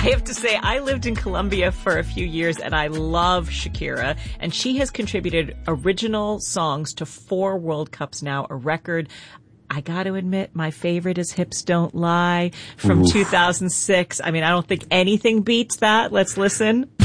have to say, I lived in Colombia for a few years and I love Shakira. And she has contributed original songs to 4 World Cups now, a record. I got to admit, my favorite is Hips Don't Lie from 2006. I mean, I don't think anything beats that. Let's listen.